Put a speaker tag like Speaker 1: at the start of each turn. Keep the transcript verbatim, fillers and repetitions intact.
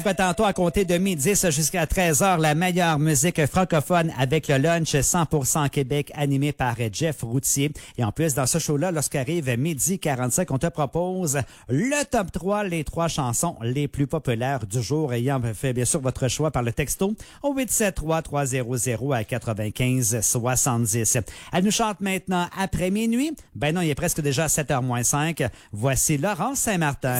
Speaker 1: offre tantôt à compter de midi jusqu'à treize heures la meilleure musique francophone avec le lunch cent pour cent Québec animé par Jeff Routier. Et en plus, dans ce show-là, lorsqu'arrive midi quarante-cinq, on te propose le top trois, les trois chansons les plus populaires du jour, ayant fait bien sûr votre choix par le texto au huit sept trois, trois zéro zéro à quatre-vingt-quinze soixante-dix. Elle nous chante maintenant après minuit. Ben non, il est presque déjà sept heures moins cinq. Voici Laurence Saint-Martin.